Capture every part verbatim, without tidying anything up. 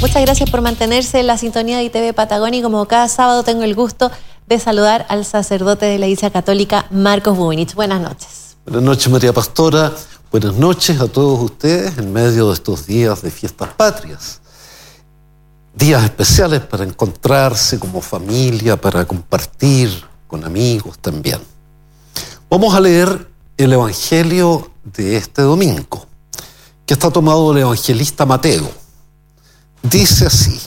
Muchas gracias por mantenerse en la sintonía de I T V Patagonia y como cada sábado tengo el gusto de saludar al sacerdote de la Iglesia Católica, Marcos Bubinich. Buenas noches. Buenas noches, María Pastora. Buenas noches a todos ustedes en medio de estos días de fiestas patrias. Días especiales para encontrarse como familia, para compartir con amigos también. Vamos a leer el Evangelio de este domingo, que está tomado del evangelista Mateo. Dice así: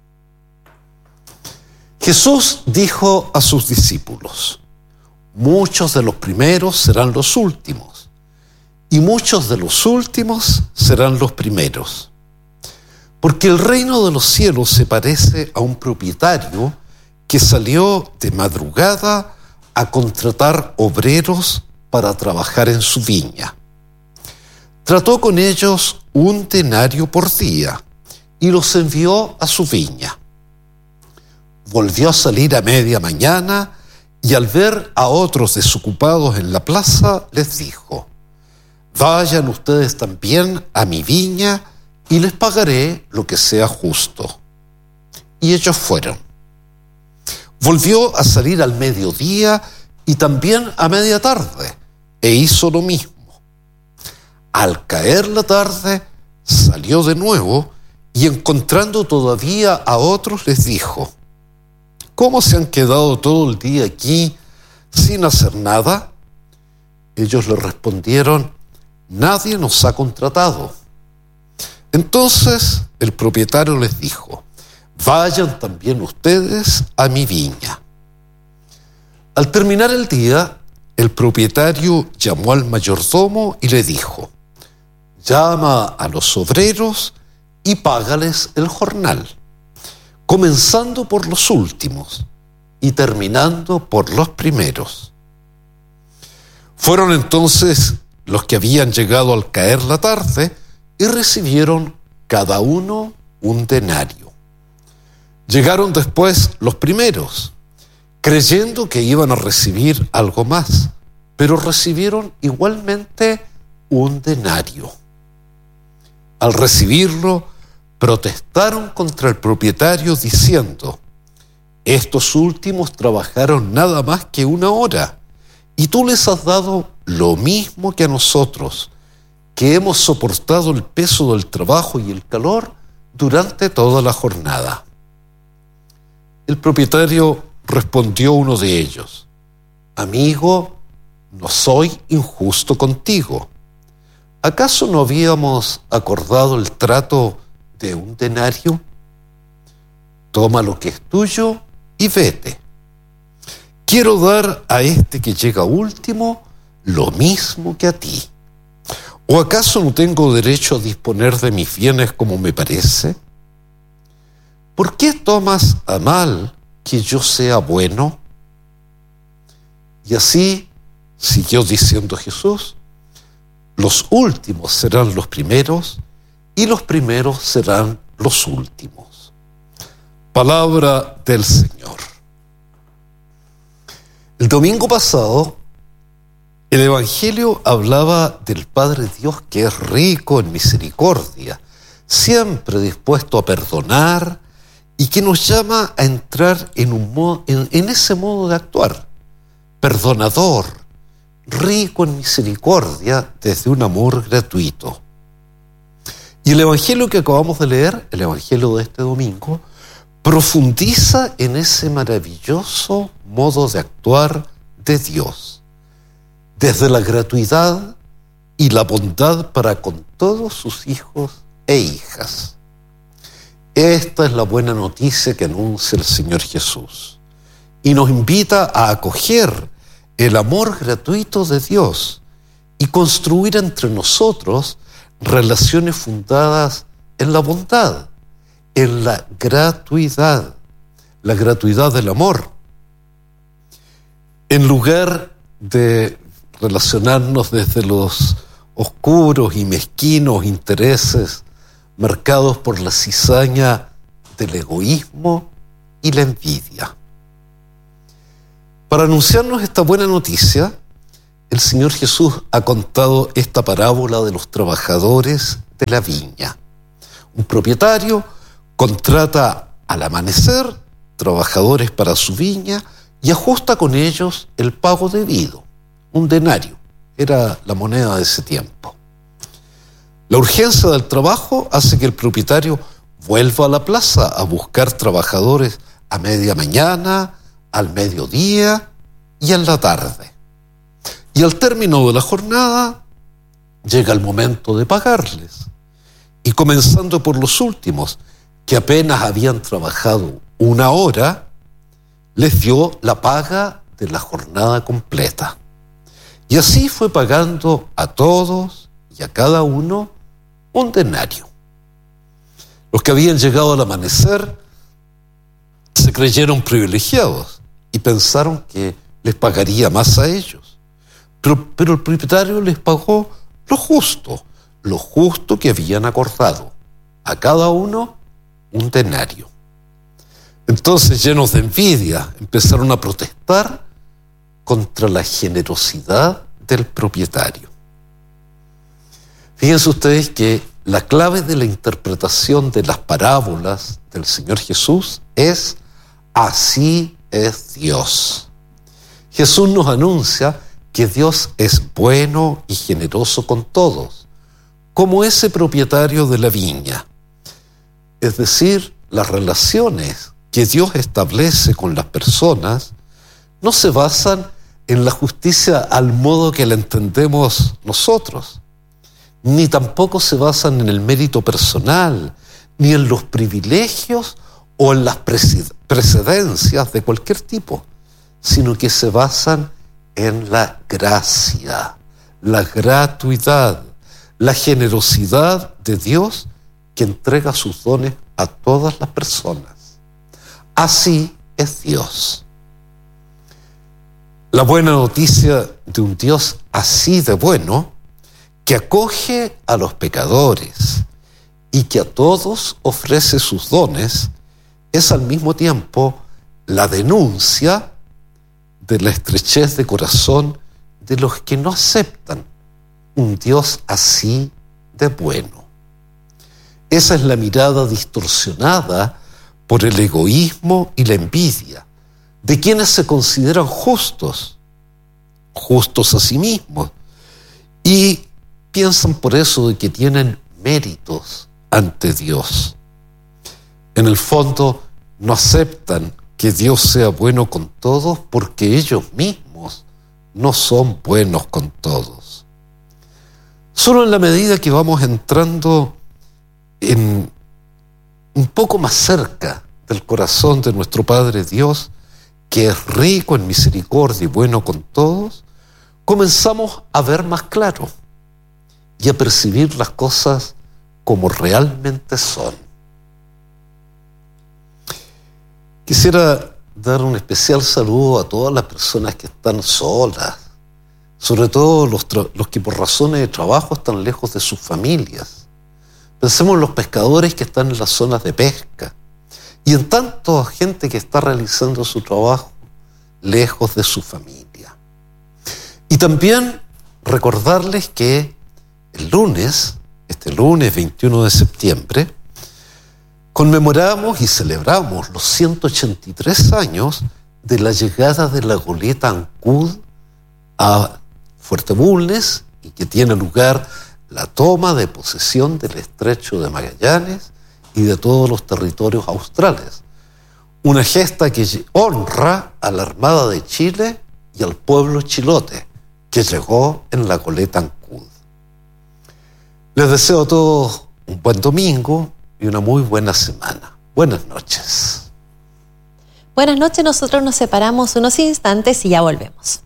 Jesús dijo a sus discípulos: muchos de los primeros serán los últimos, y muchos de los últimos serán los primeros. Porque el reino de los cielos se parece a un propietario que salió de madrugada a contratar obreros para trabajar en su viña. Trató con ellos un denario por día y los envió a su viña. Volvió a salir a media mañana y al ver a otros desocupados en la plaza, les dijo: vayan ustedes también a mi viña y les pagaré lo que sea justo. Y ellos fueron. Volvió a salir al mediodía y también a media tarde, e hizo lo mismo. Al caer la tarde, salió de nuevo y encontrando todavía a otros les dijo: ¿cómo se han quedado todo el día aquí sin hacer nada? Ellos le respondieron: nadie nos ha contratado. Entonces el propietario les dijo: vayan también ustedes a mi viña. Al terminar el día, el propietario llamó al mayordomo y le dijo: llama a los obreros y págales el jornal, comenzando por los últimos y terminando por los primeros. Fueron entonces los que habían llegado al caer la tarde y recibieron cada uno un denario. Llegaron después los primeros, creyendo que iban a recibir algo más, pero recibieron igualmente un denario. Al recibirlo, protestaron contra el propietario diciendo: estos últimos trabajaron nada más que una hora, y tú les has dado lo mismo que a nosotros, que hemos soportado el peso del trabajo y el calor durante toda la jornada. El propietario respondió uno de ellos: amigo, no soy injusto contigo. ¿Acaso no habíamos acordado el trato de un denario? Toma lo que es tuyo y vete. Quiero dar a este que llega último lo mismo que a ti. ¿O acaso no tengo derecho a disponer de mis bienes como me parece? ¿Por qué tomas a mal que yo sea bueno? Y así siguió diciendo Jesús: los últimos serán los primeros y los primeros serán los últimos. Palabra del Señor. El domingo pasado, el Evangelio hablaba del Padre Dios que es rico en misericordia, siempre dispuesto a perdonar y que nos llama a entrar en, un modo, en, en ese modo de actuar, perdonador, rico en misericordia desde un amor gratuito. Y el Evangelio que acabamos de leer, el Evangelio de este domingo, profundiza en ese maravilloso modo de actuar de Dios, desde la gratuidad y la bondad para con todos sus hijos e hijas. Esta es la buena noticia que anuncia el Señor Jesús y nos invita a acoger el amor gratuito de Dios y construir entre nosotros relaciones fundadas en la bondad, en la gratuidad, la gratuidad del amor. En lugar de relacionarnos desde los oscuros y mezquinos intereses marcados por la cizaña del egoísmo y la envidia. Para anunciarnos esta buena noticia, el Señor Jesús ha contado esta parábola de los trabajadores de la viña. Un propietario Contrata al amanecer trabajadores para su viña y ajusta con ellos el pago debido, un denario, era la moneda de ese tiempo. La urgencia del trabajo hace que el propietario vuelva a la plaza a buscar trabajadores a media mañana, al mediodía y en la tarde. Y al término de la jornada llega el momento de pagarles. Y comenzando por los últimos, que apenas habían trabajado una hora, les dio la paga de la jornada completa. Y así fue pagando a todos y a cada uno un denario. Los que habían llegado al amanecer se creyeron privilegiados y pensaron que les pagaría más a ellos. Pero, pero el propietario les pagó lo justo, lo justo que habían acordado. A cada uno un denario. Entonces, llenos de envidia, empezaron a protestar contra la generosidad del propietario. Fíjense ustedes que la clave de la interpretación de las parábolas del Señor Jesús es: así es Dios. Jesús nos anuncia que Dios es bueno y generoso con todos, como ese propietario de la viña. Es decir, las relaciones que Dios establece con las personas no se basan en la justicia al modo que la entendemos nosotros, ni tampoco se basan en el mérito personal, ni en los privilegios o en las precedencias de cualquier tipo, sino que se basan en la gracia, la gratuidad, la generosidad de Dios que entrega sus dones a todas las personas. Así es Dios. La buena noticia de un Dios así de bueno, que acoge a los pecadores y que a todos ofrece sus dones, es al mismo tiempo la denuncia de la estrechez de corazón de los que no aceptan un Dios así de bueno. Esa es la mirada distorsionada por el egoísmo y la envidia de quienes se consideran justos, justos a sí mismos, y piensan por eso de que tienen méritos ante Dios. En el fondo, no aceptan que Dios sea bueno con todos porque ellos mismos no son buenos con todos. Solo en la medida que vamos entrando en un poco más cerca del corazón de nuestro Padre Dios, que es rico en misericordia y bueno con todos, comenzamos a ver más claro y a percibir las cosas como realmente son. Quisiera dar un especial saludo a todas las personas que están solas, sobre todo los, los que por razones de trabajo están lejos de sus familias. Pensemos en los pescadores que están en las zonas de pesca y en tanta gente que está realizando su trabajo lejos de su familia. Y también recordarles que el lunes, este lunes veintiuno de septiembre, conmemoramos y celebramos los ciento ochenta y tres años de la llegada de la goleta Ancud a Fuerte Bulnes, y que tiene lugar la toma de posesión del estrecho de Magallanes y de todos los territorios australes. Una gesta que honra a la Armada de Chile y al pueblo chilote que llegó en la goleta Ancud. Les deseo a todos un buen domingo y una muy buena semana. Buenas noches. Buenas noches, nosotros nos separamos unos instantes y ya volvemos.